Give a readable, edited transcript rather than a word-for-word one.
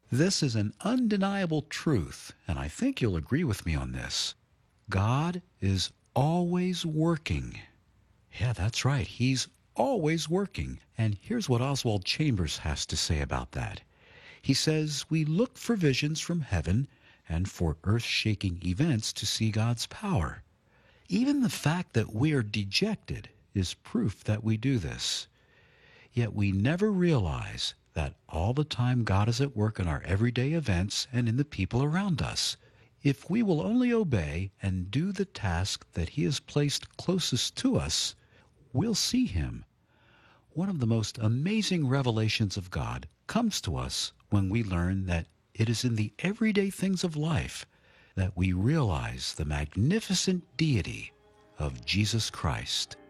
This is an undeniable truth, and I think you'll agree with me on this. God is always working. Yeah, that's right. He's always working. And here's what Oswald Chambers has to say about that. He says, we look for visions from heaven and for earth-shaking events to see God's power. Even the fact that we are dejected is proof that we do this. Yet we never realize that all the time God is at work in our everyday events and in the people around us. If we will only obey and do the task that He has placed closest to us, we'll see Him. One of the most amazing revelations of God comes to us when we learn that it is in the everyday things of life that we realize the magnificent deity of Jesus Christ.